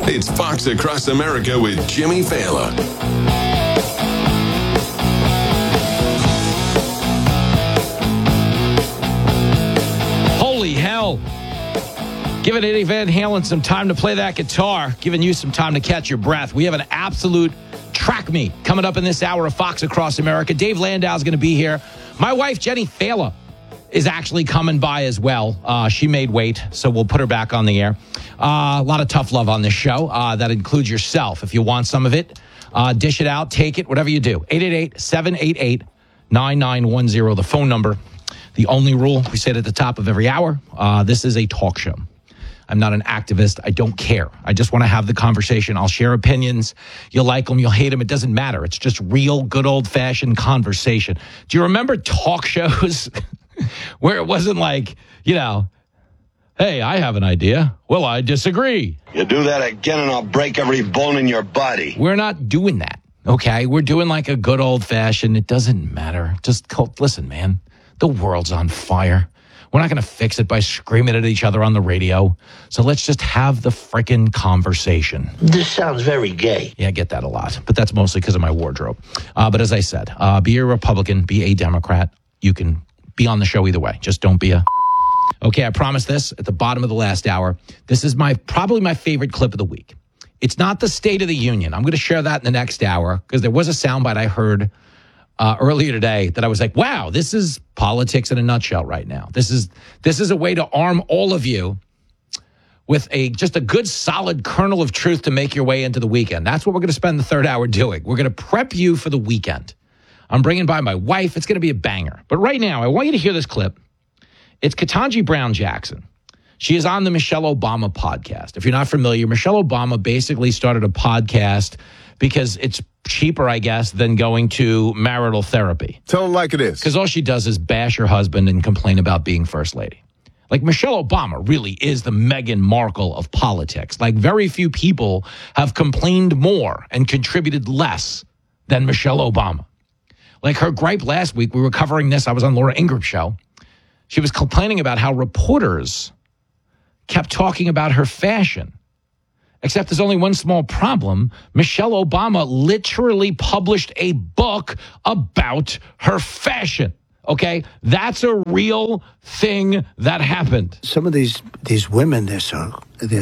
It's Fox Across America with Jimmy Fallon. Holy hell. Giving Eddie Van Halen some time to play that guitar, giving you some time to catch your breath. We have an absolute track meet coming up in this hour of Fox Across America. Dave Landau is going to be here. My wife, Jenny Fallon, is actually coming by as well. She made weight, so we'll put her back on the air. A lot of tough love on this show. That includes yourself. If you want some of it, dish it out, take it, whatever you do. 888-788-9910, the phone number. The only rule, we say it at the top of every hour, this is a talk show. I'm not an activist. I don't care. I just want to have the conversation. I'll share opinions. You'll like them. You'll hate them. It doesn't matter. It's just real, good old-fashioned conversation. Do you remember talk shows where it wasn't like, you know, hey, I have an idea. Well, I disagree. You do that again and I'll break every bone in your body. We're not doing that, okay? We're doing like a good old-fashioned, it doesn't matter. Just listen, man. The world's on fire. We're not going to fix it by screaming at each other on the radio. So let's just have the frickin' conversation. This sounds very gay. Yeah, I get that a lot. But that's mostly because of my wardrobe. But as I said, be a Republican, be a Democrat. You can be on the show either way. Just don't be a... Okay, I promise this at the bottom of the last hour. This is probably my favorite clip of the week. It's not the State of the Union. I'm going to share that in the next hour because there was a soundbite I heard earlier today that I was like, wow, this is politics in a nutshell right now. This is a way to arm all of you with just a good, solid kernel of truth to make your way into the weekend. That's what we're going to spend the third hour doing. We're going to prep you for the weekend. I'm bringing by my wife. It's going to be a banger. But right now, I want you to hear this clip. It's Ketanji Brown Jackson. She is on the Michelle Obama podcast. If you're not familiar, Michelle Obama basically started a podcast because it's cheaper, I guess, than going to marital therapy. Tell them like it is. Because all she does is bash her husband and complain about being first lady. Like, Michelle Obama really is the Meghan Markle of politics. Like, very few people have complained more and contributed less than Michelle Obama. Like, her gripe last week, we were covering this. I was on Laura Ingram's show. She was complaining about how reporters kept talking about her fashion. Except there's only one small problem. Michelle Obama literally published a book about her fashion. Okay? That's a real thing that happened. Some of these women, they're so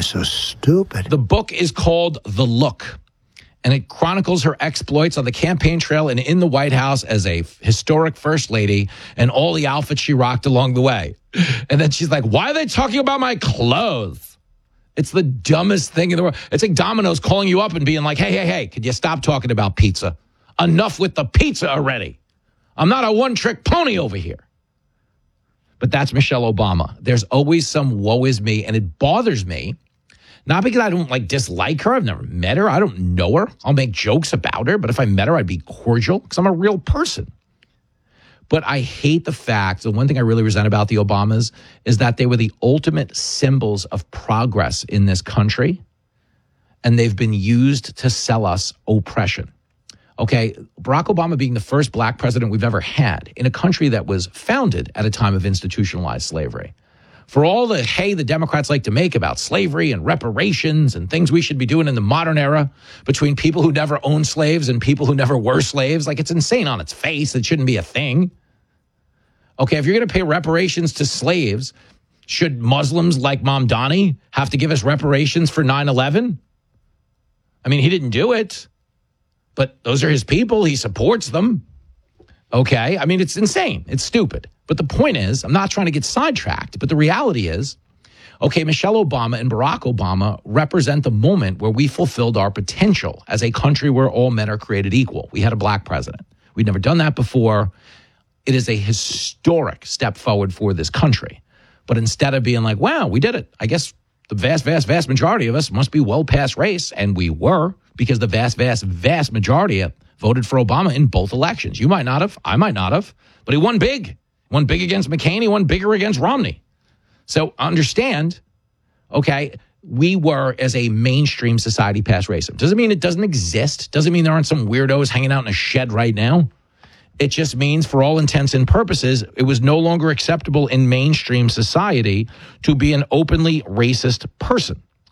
stupid. The book is called The Look, and it chronicles her exploits on the campaign trail and in the White House as a historic first lady and all the outfits she rocked along the way. And then she's like, why are they talking about my clothes? It's the dumbest thing in the world. It's like Domino's calling you up and being like, hey, could you stop talking about pizza? Enough with the pizza already. I'm not a one-trick pony over here. But that's Michelle Obama. There's always some woe is me, and it bothers me. Not because I don't dislike her. I've never met her. I don't know her. I'll make jokes about her. But if I met her, I'd be cordial because I'm a real person. But I hate the fact, the one thing I really resent about the Obamas is that they were the ultimate symbols of progress in this country, and they've been used to sell us oppression. Okay, Barack Obama being the first black president we've ever had in a country that was founded at a time of institutionalized slavery. For all the the Democrats like to make about slavery and reparations and things we should be doing in the modern era between people who never owned slaves and people who never were slaves, like, it's insane on its face. It shouldn't be a thing. Okay, if you're going to pay reparations to slaves, should Muslims like Mamdani have to give us reparations for 9/11? I mean, he didn't do it, but those are his people. He supports them. Okay, I mean, it's insane. It's stupid. But the point is, I'm not trying to get sidetracked, but the reality is, okay, Michelle Obama and Barack Obama represent the moment where we fulfilled our potential as a country where all men are created equal. We had a black president. We'd never done that before. It is a historic step forward for this country. But instead of being like, wow, we did it, I guess the vast, vast, vast majority of us must be well past race. And we were, because the vast, vast, vast majority voted for Obama in both elections. You might not have. I might not have. But he won big. Won big against McCain. He won bigger against Romney. So understand, okay, we were, as a mainstream society, past racism. Doesn't mean it doesn't exist. Doesn't mean there aren't some weirdos hanging out in a shed right now. It just means, for all intents and purposes, it was no longer acceptable in mainstream society to be an openly racist person.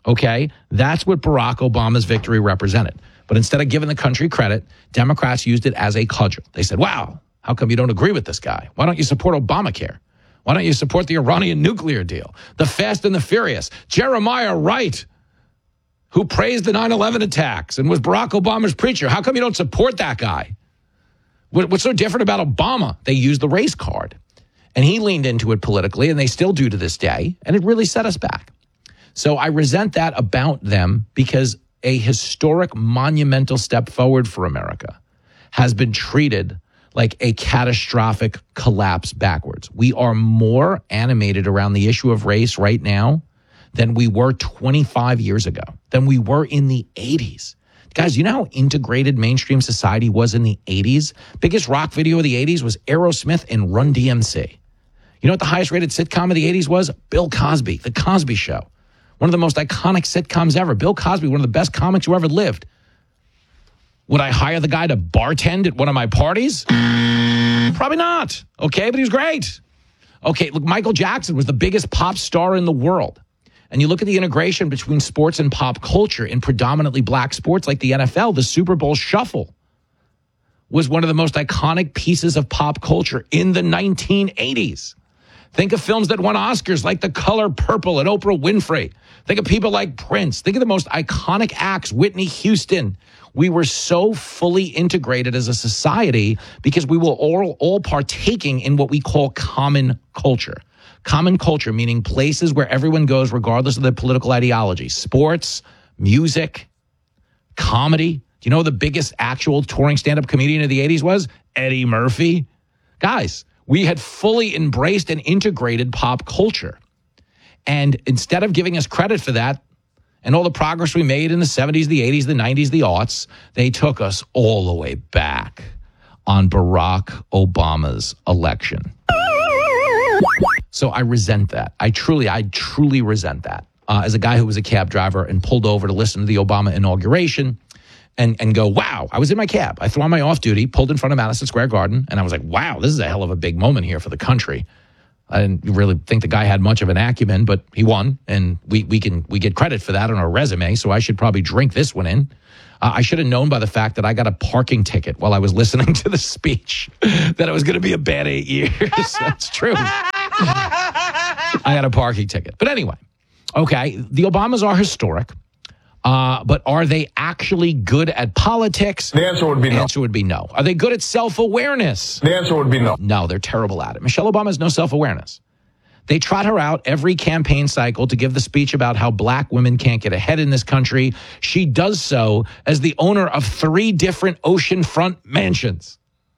Okay? That's what Barack Obama's victory represented. But instead of giving the country credit, Democrats used it as a cudgel. They said, wow, how come you don't agree with this guy? Why don't you support Obamacare? Why don't you support the Iranian nuclear deal? The Fast and the Furious? Jeremiah Wright, who praised the 9/11 attacks and was Barack Obama's preacher. How come you don't support that guy? What's so different about Obama? They used the race card. And he leaned into it politically, and they still do to this day. And it really set us back. So I resent that about them because a historic, monumental step forward for America has been treated like a catastrophic collapse backwards. We are more animated around the issue of race right now than we were 25 years ago, than we were in the 80s. Guys, you know how integrated mainstream society was in the 80s? Biggest rock video of the 80s was Aerosmith and Run DMC. You know what the highest rated sitcom of the 80s was? Bill Cosby, The Cosby Show. One of the most iconic sitcoms ever. Bill Cosby, one of the best comics who ever lived. Would I hire the guy to bartend at one of my parties? Probably not. Okay, but he was great. Okay, look, Michael Jackson was the biggest pop star in the world. And you look at the integration between sports and pop culture in predominantly black sports like the NFL, the Super Bowl Shuffle was one of the most iconic pieces of pop culture in the 1980s. Think of films that won Oscars like The Color Purple and Oprah Winfrey. Think of people like Prince. Think of the most iconic acts, Whitney Houston. We were so fully integrated as a society because we were all partaking in what we call common culture. Common culture, meaning places where everyone goes regardless of their political ideology. Sports, music, comedy. Do you know who the biggest actual touring stand-up comedian of the 80s was? Eddie Murphy. Guys, we had fully embraced and integrated pop culture. And instead of giving us credit for that and all the progress we made in the 70s, the 80s, the 90s, the aughts, they took us all the way back on Barack Obama's election. So I resent that. I truly resent that. As a guy who was a cab driver and pulled over to listen to the Obama inauguration and go, wow, I was in my cab. I threw on my off-duty, pulled in front of Madison Square Garden, and I was like, wow, this is a hell of a big moment here for the country. I didn't really think the guy had much of an acumen, but he won, and we get credit for that on our resume, so I should probably drink this one in. I should have known by the fact that I got a parking ticket while I was listening to the speech that it was going to be a bad 8 years. That's true. I got a parking ticket. But anyway, okay, the Obamas are historic, but are they actually good at politics? The answer would be no. The answer would be no. Are they good at self-awareness? The answer would be no. No, they're terrible at it. Michelle Obama has no self-awareness. They trot her out every campaign cycle to give the speech about how black women can't get ahead in this country. She does so as the owner of 3 different oceanfront mansions.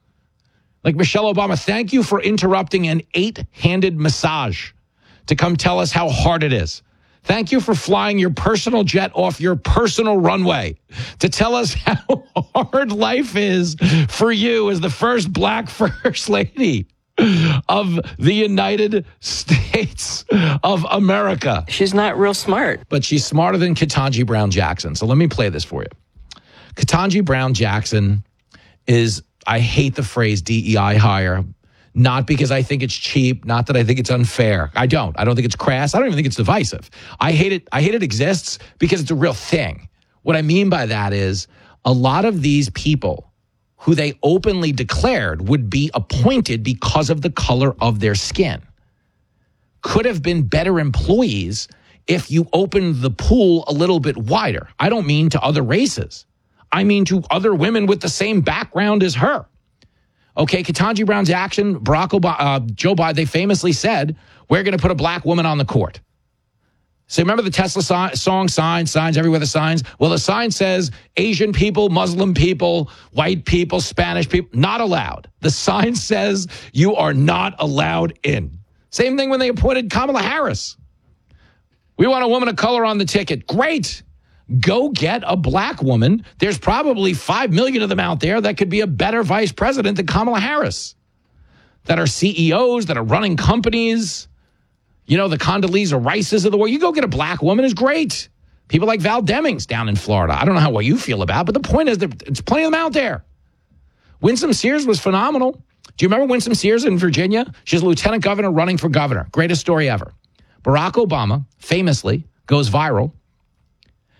Like, Michelle Obama, thank you for interrupting an 8-handed massage to come tell us how hard it is. Thank you for flying your personal jet off your personal runway to tell us how hard life is for you as the first black first lady of the United States of America. She's not real smart. But she's smarter than Ketanji Brown Jackson. So let me play this for you. Ketanji Brown Jackson is, I hate the phrase DEI hire, not because I think it's cheap, not that I think it's unfair. I don't think it's crass. I don't even think it's divisive. I hate it exists because it's a real thing. What I mean by that is a lot of these people who they openly declared would be appointed because of the color of their skin could have been better employees if you opened the pool a little bit wider. I don't mean to other races. I mean to other women with the same background as her. Okay, Ketanji Brown's action, Barack Obama, Joe Biden, they famously said, we're going to put a black woman on the court. So remember the Tesla song, signs everywhere, the signs? Well, the sign says Asian people, Muslim people, white people, Spanish people, not allowed. The sign says you are not allowed in. Same thing when they appointed Kamala Harris. We want a woman of color on the ticket. Great. Go get a black woman. There's probably 5 million of them out there that could be a better vice president than Kamala Harris, that are CEOs, that are running companies. You know, the Condoleezza Rices of the world. You go get a black woman is great. People like Val Demings down in Florida. I don't know how what you feel about, but the point is that it's plenty of them out there. Winsome Sears was phenomenal. Do you remember Winsome Sears in Virginia? She's a lieutenant governor running for governor. Greatest story ever. Barack Obama famously goes viral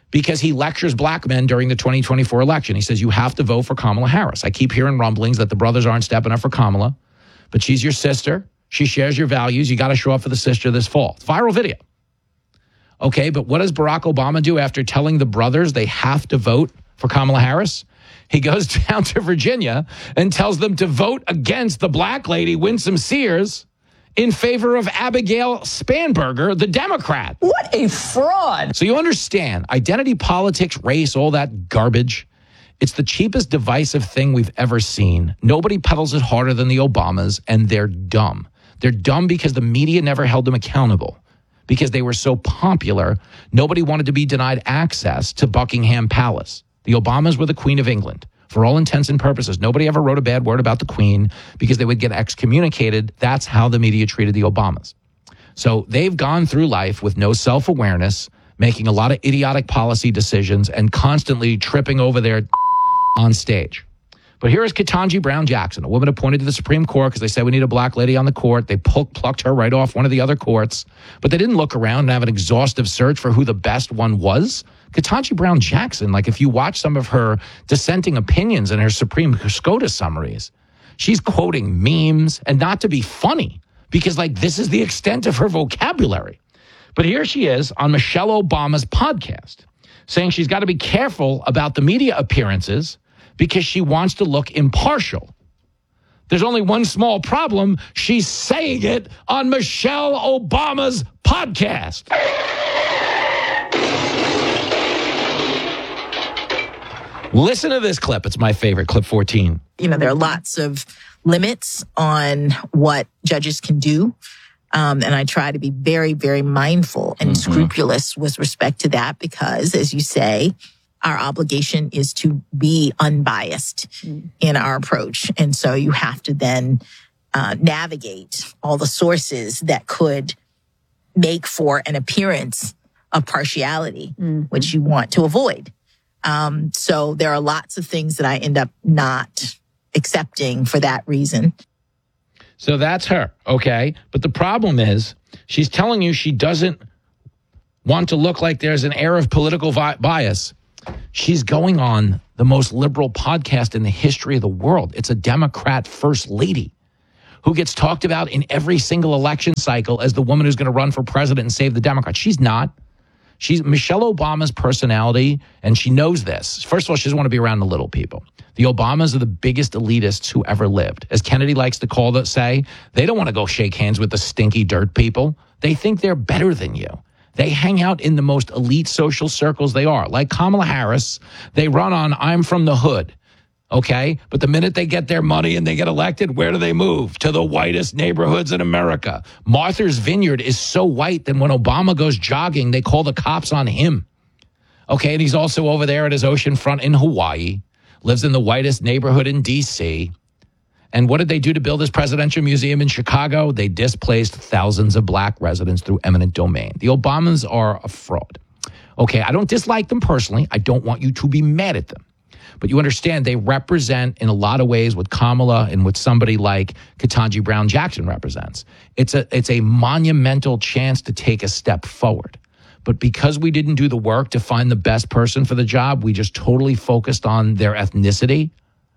because he lectures black men during the 2024 election. He says, you have to vote for Kamala Harris. I keep hearing rumblings that the brothers aren't stepping up for Kamala, but she's your sister. She shares your values. You got to show up for the sister this fall. Viral video. Okay, but what does Barack Obama do after telling the brothers they have to vote for Kamala Harris? He goes down to Virginia and tells them to vote against the black lady, Winsome Sears, in favor of Abigail Spanberger, the Democrat. What a fraud. So you understand, identity politics, race, all that garbage, it's the cheapest divisive thing we've ever seen. Nobody peddles it harder than the Obamas, and they're dumb. They're dumb because the media never held them accountable. Because they were so popular, nobody wanted to be denied access to Buckingham Palace. The Obamas were the Queen of England. For all intents and purposes, nobody ever wrote a bad word about the Queen because they would get excommunicated. That's how the media treated the Obamas. So they've gone through life with no self-awareness, making a lot of idiotic policy decisions and constantly tripping over their on stage. But here is Ketanji Brown Jackson, a woman appointed to the Supreme Court because they said we need a black lady on the court. They plucked her right off one of the other courts, but they didn't look around and have an exhaustive search for who the best one was. Ketanji Brown Jackson, like if you watch some of her dissenting opinions in her Supreme SCOTUS summaries, she's quoting memes, and not to be funny, because like this is the extent of her vocabulary. But here she is on Michelle Obama's podcast saying she's got to be careful about the media appearances because she wants to look impartial. There's only one small problem. She's saying it on Michelle Obama's podcast. Listen to this clip. It's my favorite, clip 14. You know, there are lots of limits on what judges can do. And I try to be very, very mindful and scrupulous with respect to that because, as you say, our obligation is to be unbiased in our approach. And so you have to then navigate all the sources that could make for an appearance of partiality, which you want to avoid. So there are lots of things that I end up not accepting for that reason. So that's her, okay? But the problem is she's telling you she doesn't want to look like there's an air of political bias. She's going on the most liberal podcast in the history of the world. It's a Democrat first lady who gets talked about in every single election cycle as the woman who's going to run for president and save the Democrats. She's not. She's Michelle Obama's personality, and she knows this. First of all, she doesn't want to be around the little people. The Obamas are the biggest elitists who ever lived. As Kennedy likes to say, they don't want to go shake hands with the stinky dirt people. They think they're better than you. They hang out in the most elite social circles they are. Like Kamala Harris, they run on I'm from the hood, okay? But the minute they get their money and they get elected, where do they move? To the whitest neighborhoods in America. Martha's Vineyard is so white that when Obama goes jogging, they call the cops on him. Okay, and he's also over there at his oceanfront in Hawaii, lives in the whitest neighborhood in D.C., and what did they do to build this presidential museum in Chicago? They displaced thousands of black residents through eminent domain. The Obamas are a fraud. Okay, I don't dislike them personally. I don't want you to be mad at them. But you understand they represent in a lot of ways what Kamala and what somebody like Ketanji Brown Jackson represents. It's a monumental chance to take a step forward. But because we didn't do the work to find the best person for the job, we just totally focused on their ethnicity.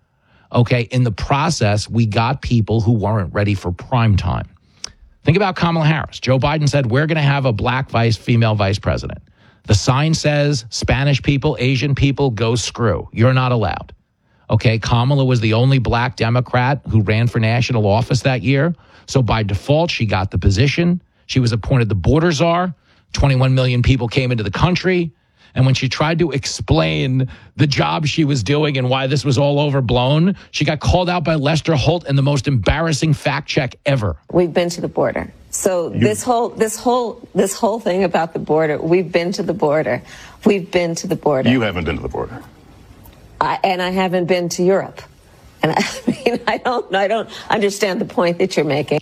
Okay, in the process, we got people who weren't ready for prime time. Think about Kamala Harris. Joe Biden said, we're going to have a black female vice president. The sign says, Spanish people, Asian people, go screw. You're not allowed. Okay, Kamala was the only black Democrat who ran for national office that year. So by default, she got the position. She was appointed the border czar. 21 million people came into the country. And when she tried to explain the job she was doing and why this was all overblown, she got called out by Lester Holt in the most embarrassing fact check ever. We've been to the border. So this whole thing about the border, we've been to the border. We've been to the border. You haven't been to the border. And I haven't been to Europe. And I don't understand the point that you're making.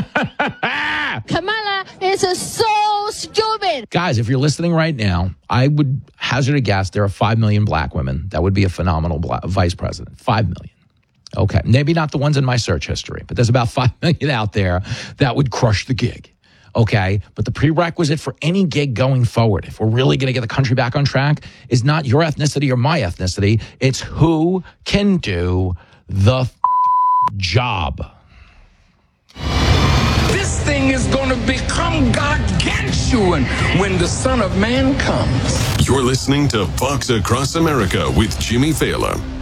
Kamala is so stupid. Guys, if you're listening right now, I would hazard a guess there are 5 million black women that would be a phenomenal vice president. 5 million. Okay, maybe not the ones in my search history, but there's about 5 million out there that would crush the gig. Okay. But the prerequisite for any gig going forward, if we're really going to get the country back on track, is not your ethnicity or my ethnicity. It's who can do the job. This thing is going to become gargantuan when the Son of Man comes. You're listening to Fox Across America with Jimmy Fallon.